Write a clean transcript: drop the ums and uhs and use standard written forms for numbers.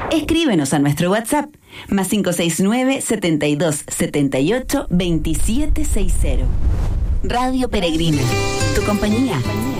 Escríbenos a nuestro WhatsApp +569 72 78 2760. Radio Peregrina, tu compañía